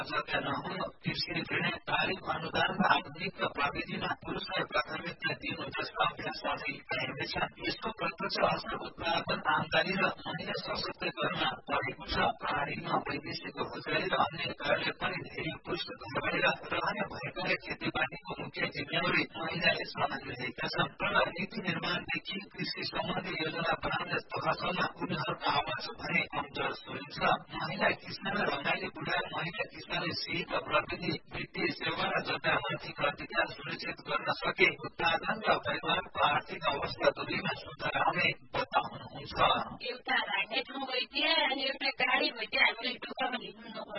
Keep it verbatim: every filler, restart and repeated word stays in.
सत्य नहुन कृषि ऋण तालिम अनुदान र आधुनिक प्रविधिमा पुरुषलाई प्राथमिकता दिनु जस्ता अभ्यासहरू पाइनेछ। यसको प्रत्यक्ष असर उत्पादन आमदानी र महिला सशक्तिकरणमा परेको छ। पहाडीमा वैदेशिक रोजगारी र अन्य कारणले पनि धेरै पुरुष घरबाहिर रहने भएकाले खेतीपातीको मुख्य जिम्मेवारी महिलाले सम्हालिरहेका छन्। तर नीति निर्माणदेखि कृषि सम्बन्धी योजना बनाउने तहसम्म उनीहरूको आवाज भने कमजोर सुनिन्छ। महिला किसान रमाइली बुढा महिला किसानले सिप प्रविधि वित्तीय सेवा र जनतामाथिको अधिकार सुनिश्चित गर्न सके उत्पादन र परिवारको आर्थिक अवस्था दुवैमा सुधार आउने बताउनुहुन्छ। एउटा राख्ने ठाउँ भइदिए अनि एउटा गाडी भइदिए हामीले टुक्का पनि हिँड्नु